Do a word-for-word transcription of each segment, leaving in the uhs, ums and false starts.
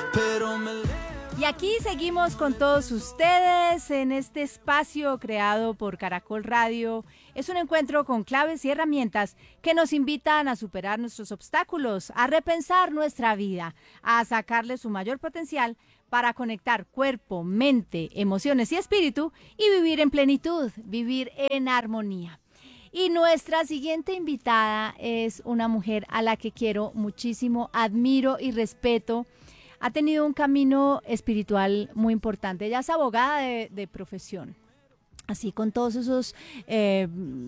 pero me... Y aquí seguimos con todos ustedes en este espacio creado por Caracol Radio. Es un encuentro con claves y herramientas que nos invitan a superar nuestros obstáculos, a repensar nuestra vida, a sacarle su mayor potencial para conectar cuerpo, mente, emociones y espíritu y vivir en plenitud, vivir en armonía. Y nuestra siguiente invitada es una mujer a la que quiero muchísimo, admiro y respeto. Ha tenido un camino espiritual muy importante. Ella es abogada de, de profesión. Así con todos esos eh,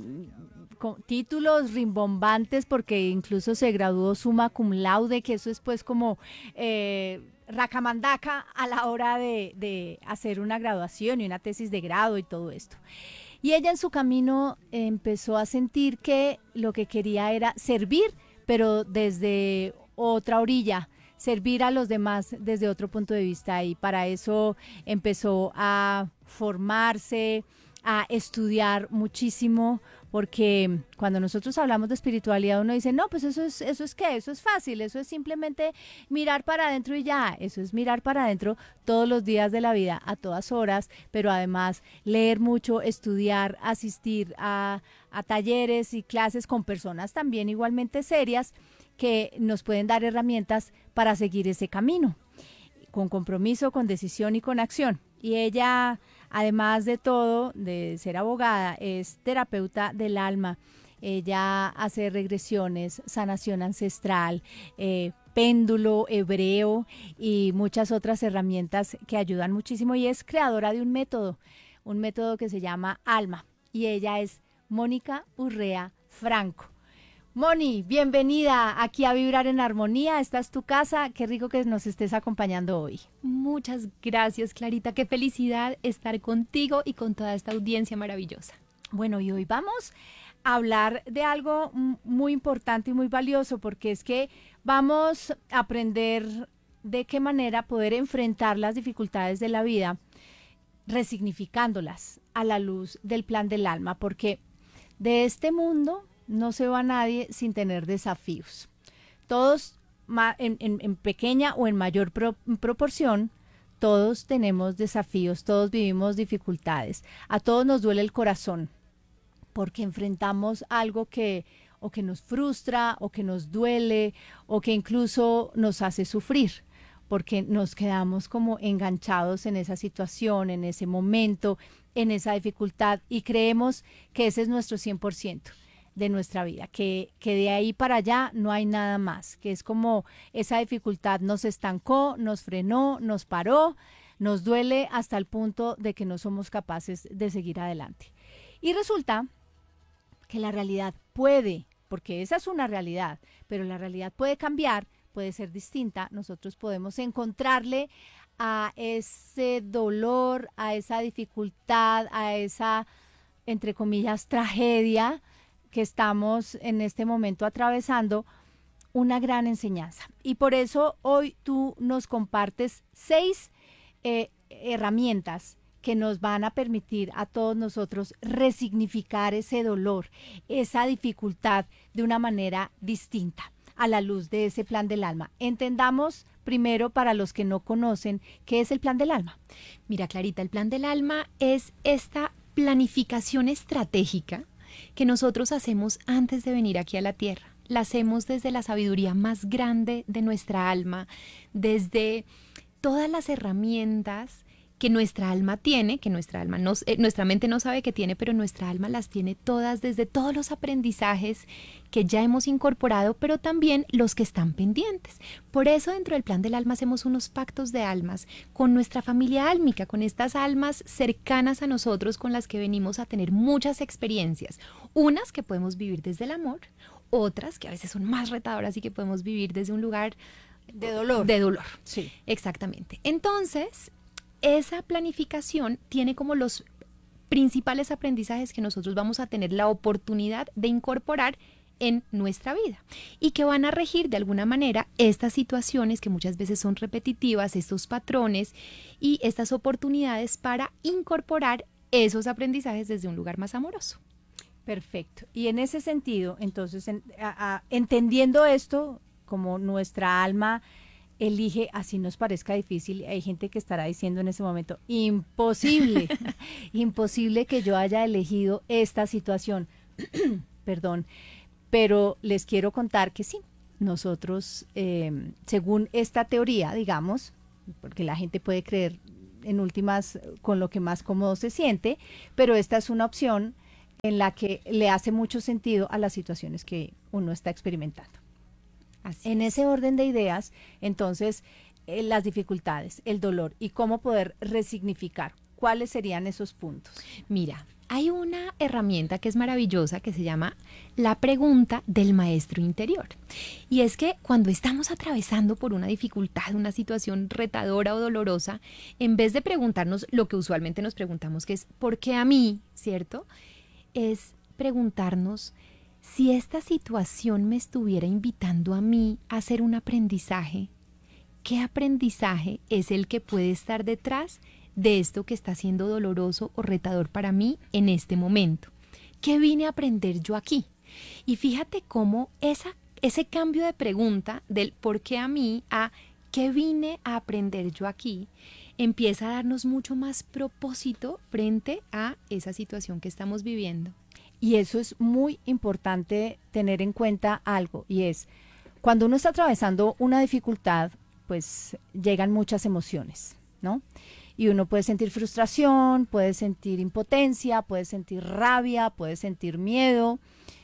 con títulos rimbombantes, porque incluso se graduó summa cum laude, que eso es pues como eh, racamandaca a la hora de, de hacer una graduación y una tesis de grado y todo esto. Y ella en su camino empezó a sentir que lo que quería era servir, pero desde otra orilla, servir a los demás desde otro punto de vista, y para eso empezó a formarse, a estudiar muchísimo, porque cuando nosotros hablamos de espiritualidad uno dice, no, pues eso es, eso es qué, eso es fácil, eso es simplemente mirar para adentro y ya. Eso es mirar para adentro todos los días de la vida, a todas horas, pero además leer mucho, estudiar, asistir a, a talleres y clases con personas también igualmente serias, que nos pueden dar herramientas para seguir ese camino, con compromiso, con decisión y con acción. Y ella, además de todo, de ser abogada, es terapeuta del alma. Ella hace regresiones, sanación ancestral, eh, péndulo hebreo y muchas otras herramientas que ayudan muchísimo, y es creadora de un método, un método que se llama Alma, y ella es Mónica Urrea Franco. Moni, bienvenida aquí a Vibrar en Armonía. Esta es tu casa. Qué rico que nos estés acompañando hoy. Muchas gracias, Clarita. Qué felicidad estar contigo y con toda esta audiencia maravillosa. Bueno, y hoy vamos a hablar de algo muy importante y muy valioso, porque es que vamos a aprender de qué manera poder enfrentar las dificultades de la vida, resignificándolas a la luz del plan del alma, porque de este mundo no se va nadie sin tener desafíos. Todos, en, en, en pequeña o en mayor pro, proporción, todos tenemos desafíos, todos vivimos dificultades. A todos nos duele el corazón, porque enfrentamos algo que o que nos frustra, o que nos duele, o que incluso nos hace sufrir, porque nos quedamos como enganchados en esa situación, en ese momento, en esa dificultad, y creemos que ese es nuestro cien por ciento. De nuestra vida, que, que de ahí para allá no hay nada más, que es como esa dificultad nos estancó, nos frenó, nos paró, nos duele hasta el punto de que no somos capaces de seguir adelante. Y resulta que la realidad puede, porque esa es una realidad, pero la realidad puede cambiar, puede ser distinta. Nosotros podemos encontrarle a ese dolor, a esa dificultad, a esa, entre comillas, tragedia que estamos en este momento atravesando, una gran enseñanza. Y por eso hoy tú nos compartes seis eh, herramientas que nos van a permitir a todos nosotros resignificar ese dolor, esa dificultad de una manera distinta, a la luz de ese plan del alma. Entendamos primero, para los que no conocen, ¿qué es el plan del alma? Mira, Clarita, el plan del alma es esta planificación estratégica que nosotros hacemos antes de venir aquí a la tierra. La hacemos desde la sabiduría más grande de nuestra alma, desde todas las herramientas que nuestra alma tiene, que nuestra alma no, eh, nuestra mente no sabe que tiene, pero nuestra alma las tiene todas, desde todos los aprendizajes que ya hemos incorporado, pero también los que están pendientes. Por eso dentro del plan del alma hacemos unos pactos de almas con nuestra familia álmica, con estas almas cercanas a nosotros, con las que venimos a tener muchas experiencias, unas que podemos vivir desde el amor, otras que a veces son más retadoras y que podemos vivir desde un lugar de dolor. De dolor, sí. Exactamente. Entonces, esa planificación tiene como los principales aprendizajes que nosotros vamos a tener la oportunidad de incorporar en nuestra vida y que van a regir de alguna manera estas situaciones que muchas veces son repetitivas, estos patrones y estas oportunidades para incorporar esos aprendizajes desde un lugar más amoroso. Perfecto. Y en ese sentido, entonces, en, a, a, entendiendo esto como nuestra alma elige, así nos parezca difícil. Hay gente que estará diciendo en ese momento, imposible, imposible que yo haya elegido esta situación, perdón, pero les quiero contar que sí, nosotros, eh, según esta teoría, digamos, porque la gente puede creer en últimas con lo que más cómodo se siente, pero esta es una opción en la que le hace mucho sentido a las situaciones que uno está experimentando. Así en es. Ese orden de ideas, entonces, eh, las dificultades, el dolor y cómo poder resignificar, ¿cuáles serían esos puntos? Mira, hay una herramienta que es maravillosa que se llama la pregunta del maestro interior. Y es que cuando estamos atravesando por una dificultad, una situación retadora o dolorosa, en vez de preguntarnos lo que usualmente nos preguntamos, que es ¿por qué a mí? ¿Cierto? Es preguntarnos si esta situación me estuviera invitando a mí a hacer un aprendizaje. ¿Qué aprendizaje es el que puede estar detrás de esto que está siendo doloroso o retador para mí en este momento? ¿Qué vine a aprender yo aquí? Y fíjate cómo esa, ese cambio de pregunta del por qué a mí a qué vine a aprender yo aquí empieza a darnos mucho más propósito frente a esa situación que estamos viviendo. Y eso es muy importante tener en cuenta algo, y es, cuando uno está atravesando una dificultad, pues llegan muchas emociones, ¿no? Y uno puede sentir frustración, puede sentir impotencia, puede sentir rabia, puede sentir miedo,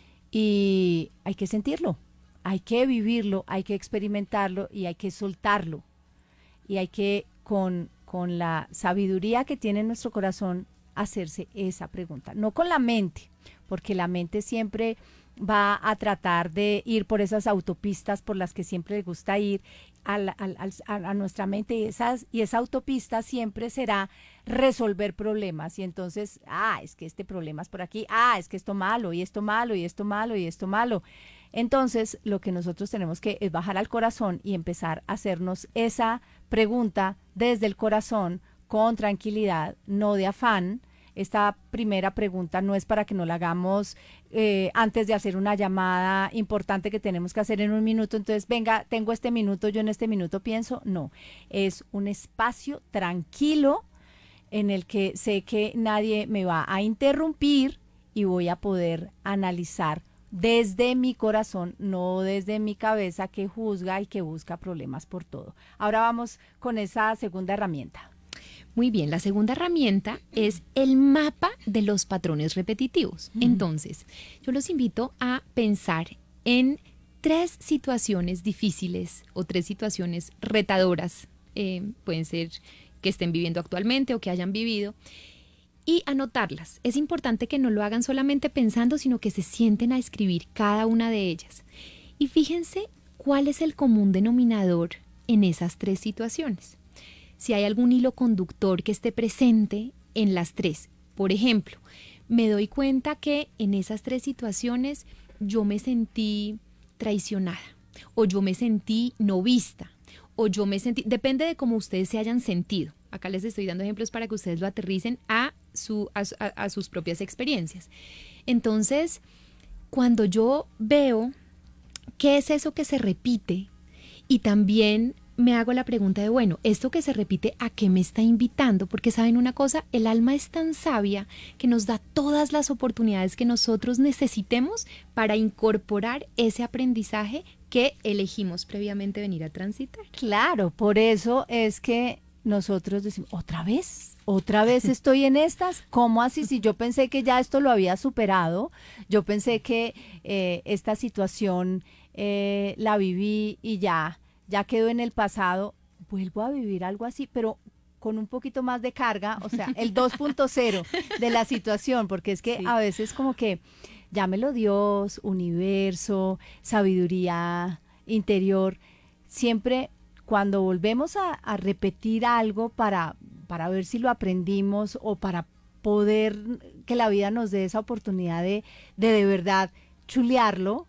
y hay que sentirlo, hay que vivirlo, hay que experimentarlo y hay que soltarlo. Y hay que, con, con la sabiduría que tiene nuestro corazón, hacerse esa pregunta, no con la mente, porque la mente siempre va a tratar de ir por esas autopistas por las que siempre le gusta ir a, la, a, a, a nuestra mente, y, esas, y esa autopista siempre será resolver problemas, y entonces, ah, es que este problema es por aquí, ah, es que esto malo, y esto malo, y esto malo, y esto malo. Entonces, lo que nosotros tenemos que es bajar al corazón y empezar a hacernos esa pregunta desde el corazón, con tranquilidad, no de afán. Esta primera pregunta no es para que no la hagamos eh, antes de hacer una llamada importante que tenemos que hacer en un minuto. Entonces, venga, tengo este minuto, yo en este minuto pienso. No, es un espacio tranquilo en el que sé que nadie me va a interrumpir y voy a poder analizar desde mi corazón, no desde mi cabeza que juzga y que busca problemas por todo. Ahora vamos con esa segunda herramienta. Muy bien, la segunda herramienta es el mapa de los patrones repetitivos. Mm. Entonces, yo los invito a pensar en tres situaciones difíciles o tres situaciones retadoras, eh, pueden ser que estén viviendo actualmente o que hayan vivido, y anotarlas. Es importante que no lo hagan solamente pensando, sino que se sienten a escribir cada una de ellas. Y fíjense cuál es el común denominador en esas tres situaciones. Si hay algún hilo conductor que esté presente en las tres. Por ejemplo, me doy cuenta que en esas tres situaciones yo me sentí traicionada, o yo me sentí no vista, o yo me sentí, depende de cómo ustedes se hayan sentido. Acá les estoy dando ejemplos para que ustedes lo aterricen a, su, a, a, a sus propias experiencias. Entonces, cuando yo veo qué es eso que se repite, y también me hago la pregunta de, bueno, esto que se repite, ¿a qué me está invitando? Porque saben una cosa, el alma es tan sabia que nos da todas las oportunidades que nosotros necesitemos para incorporar ese aprendizaje que elegimos previamente venir a transitar. Claro, por eso es que nosotros decimos, ¿otra vez? ¿Otra vez estoy en estas? ¿Cómo así? Si yo pensé que ya esto lo había superado, yo pensé que eh, esta situación eh, la viví y ya... ya quedó en el pasado, vuelvo a vivir algo así, pero con un poquito más de carga, o sea, el dos punto cero de la situación, porque es que sí, a veces como que llámelo Dios, universo, sabiduría interior, siempre cuando volvemos a, a repetir algo para, para ver si lo aprendimos o para poder que la vida nos dé esa oportunidad de de, de verdad chulearlo,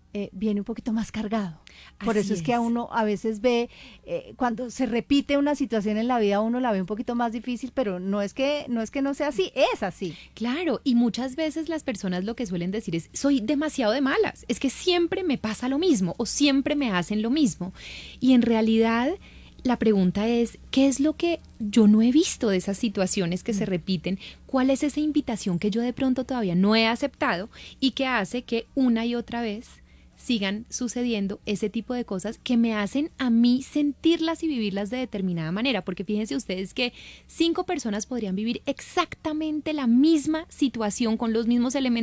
eh, viene un poquito más cargado. Por Así eso es, que a es. uno a veces ve, eh, cuando se repite una situación en la vida, uno la ve un poquito más difícil, pero no es que no es que no sea así, es así. Claro, y muchas veces las personas lo que suelen decir es, soy demasiado de malas, es que siempre me pasa lo mismo o siempre me hacen lo mismo. Y en realidad la pregunta es, ¿qué es lo que yo no he visto de esas situaciones que se repiten? ¿Cuál es esa invitación que yo de pronto todavía no he aceptado y que hace que una y otra vez sigan sucediendo ese tipo de cosas que me hacen a mí sentirlas y vivirlas de determinada manera? Porque fíjense ustedes que cinco personas podrían vivir exactamente la misma situación con los mismos elementos